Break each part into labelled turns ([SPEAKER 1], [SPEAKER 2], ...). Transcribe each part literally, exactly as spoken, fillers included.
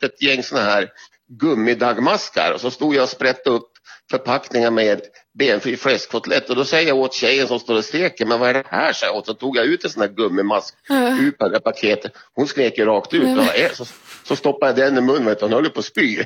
[SPEAKER 1] köpt ett gäng såna här gummidagmaskar och så stod jag och sprättade upp förpackningar med benfri fläskkotlett och då säger jag åt tjejen som står och steker, men vad är det här? Så, och så tog jag ut en sån här gummimask uh. ur på det paketet. Hon skrek ju rakt ut. Och så, så stoppade jag den i munnen och hon höll på att spy.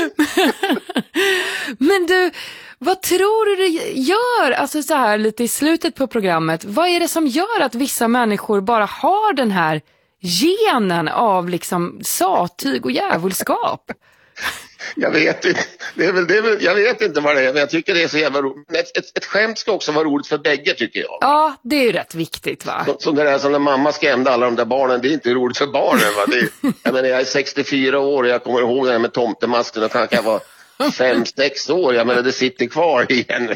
[SPEAKER 2] Men du, vad tror du det gör, alltså så här lite i slutet på programmet, vad är det som gör att vissa människor bara har den här genen av liksom satyg och djävulskap?
[SPEAKER 1] Jag vet inte, det är väl, det är väl, jag vet inte vad det är, men jag tycker det är så jävla roligt. Ett, ett, ett skämt ska också vara roligt för bägge, tycker jag.
[SPEAKER 2] Ja, det är ju rätt viktigt, va?
[SPEAKER 1] Som, som det där som när mamma skrämde alla de där barnen, det är inte roligt för barnen, va? Det är, jag menar, jag är sextiofyra år och jag kommer ihåg det här med tomtemasken och kanske jag var fem, sex år, jag menar det sitter kvar igen.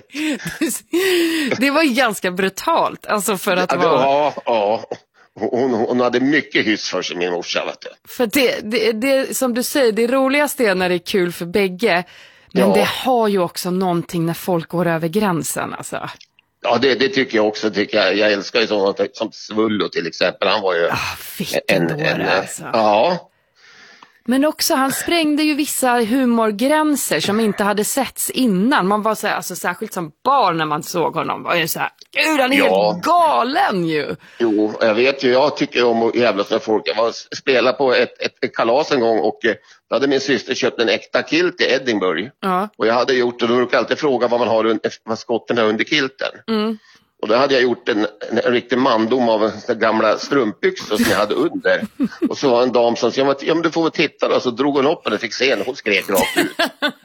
[SPEAKER 2] Det var ganska brutalt, alltså för att
[SPEAKER 1] ja,
[SPEAKER 2] vara...
[SPEAKER 1] Ja, ja. Hon, hon hade mycket hyss för sig, min morsa, vet du.
[SPEAKER 2] För det, det, det, som du säger, det roligaste är när det är kul för bägge. Men
[SPEAKER 1] ja.
[SPEAKER 2] Det har ju också någonting när folk går över gränsen, alltså.
[SPEAKER 1] Ja, det, det tycker jag också. Tycker jag. jag älskar ju sånt som Svullo till exempel. Han var ju
[SPEAKER 2] ah, en... en, en alltså.
[SPEAKER 1] Ja.
[SPEAKER 2] Men också, han sprängde ju vissa humorgränser som inte hade setts innan. Man var så här, alltså särskilt som barn när man såg honom, var ju så här, gud, han är ja. helt galen ju.
[SPEAKER 1] Jo, jag vet ju, jag tycker om att jävlas med folk. Jag var spela på ett, ett, ett kalas en gång och eh, då hade min syster köpt en äkta kilt i Edinburgh. Ja. Och jag hade gjort, och då brukar jag alltid fråga vad man har under, vad skotten har under kilten. Mm. Och då hade jag gjort en, en, en riktig mandom av en gamla strumpbyxor som jag hade under. Och så var en dam som sa, ja men du får väl titta då. Så drog hon upp och fick se henne. Hon skrek rakt ut.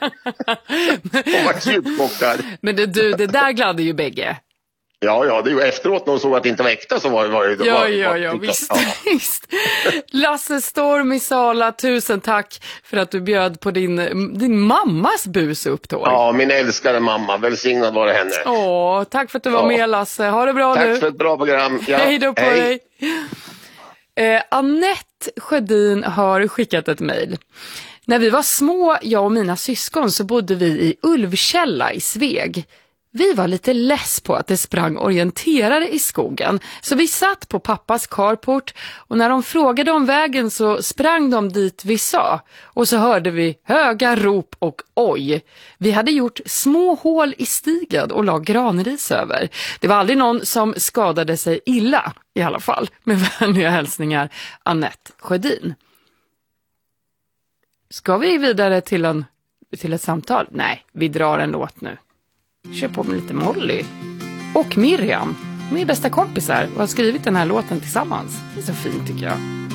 [SPEAKER 1] Hon var djupchockad.
[SPEAKER 2] Men det, du, det där gladde ju bägge.
[SPEAKER 1] Ja, ja, det är ju efteråt när hon såg att det inte var äkta så var det... Var,
[SPEAKER 2] ja,
[SPEAKER 1] var,
[SPEAKER 2] ja,
[SPEAKER 1] var,
[SPEAKER 2] ja,
[SPEAKER 1] inte,
[SPEAKER 2] visst,
[SPEAKER 1] ja.
[SPEAKER 2] visst. Lasse Storm i Sala, tusen tack för att du bjöd på din, din mammas busupptåg.
[SPEAKER 1] Ja, min älskade mamma, välsignad var det henne.
[SPEAKER 2] Åh, tack för att du var ja. med, Lasse. Ha det bra
[SPEAKER 1] tack
[SPEAKER 2] nu.
[SPEAKER 1] Tack för ett bra program. Ja.
[SPEAKER 2] Hej då på Hej. dig. Eh, Annette Sjödin har skickat ett mejl. När vi var små, jag och mina syskon, så bodde vi i Ulvkälla i Sveg. Vi var lite less på att det sprang orienterare i skogen, så vi satt på pappas carport och när de frågade om vägen så sprang de dit vi sa. Och så hörde vi höga rop och oj. Vi hade gjort små hål i stigen och la granris över. Det var aldrig någon som skadade sig illa i alla fall. Med vänliga hälsningar, Annette Sjödin. Ska vi vidare till, en, till ett samtal? Nej, vi drar en låt nu. Kör på med lite Molly och Miriam. De är bästa kompisar och har skrivit den här låten tillsammans. Det är så fint tycker jag.